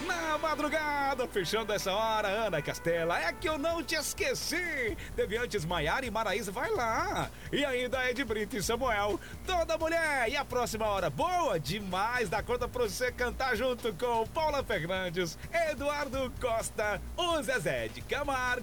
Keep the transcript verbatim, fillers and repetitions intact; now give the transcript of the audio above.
Na madrugada, fechando essa hora, Ana Castela, é que eu não te esqueci. Teve antes Maiara e Maraísa, vai lá. E ainda Ed Brito e Samuel, toda mulher. E a próxima hora, boa demais, dá conta pra você cantar junto com Paula Fernandes, Eduardo Costa, o Zezé de Camargo